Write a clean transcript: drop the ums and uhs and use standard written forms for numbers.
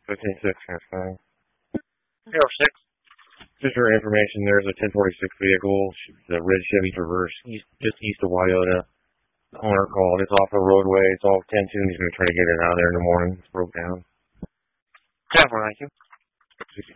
15-6, transferring. 06. Just for information, there's a 1046 vehicle, the red Chevy Traverse, just east of Wyoda. The owner called. It's off the roadway. It's all 10-2, and he's going to try to get it out of there in the morning. It's broke down. 10-4, thank you.